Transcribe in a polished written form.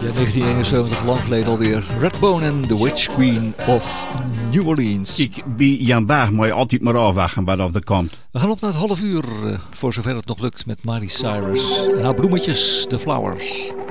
Ja, 1971, lang geleden alweer. Redbone en The Witch Queen of New Orleans. Ik bij Jan Baag moet je altijd maar afwachten wat er komt. We gaan op naar het half uur, voor zover het nog lukt, met Miley Cyrus. En haar bloemetjes, The Flowers.